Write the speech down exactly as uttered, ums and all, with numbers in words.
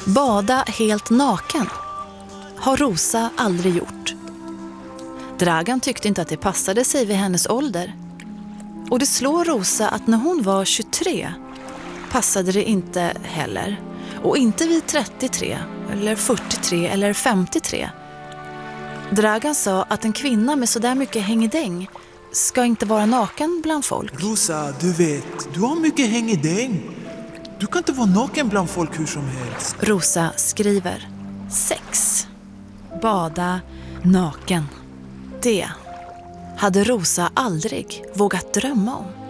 Bada helt naken har Rosa aldrig gjort. Dragan tyckte inte att det passade sig vid hennes ålder. Och det slår Rosa att när hon var tjugotre passade det inte heller. Och inte vid trettiotre, eller fyrtiotre eller femtiotre. Dragan sa att en kvinna med så där mycket hängedäng ska inte vara naken bland folk. Rosa, du vet, du har mycket hängedäng. Du kan inte vara naken bland folk hur som helst. Rosa skriver: sex. Bada naken. Det hade Rosa aldrig vågat drömma om.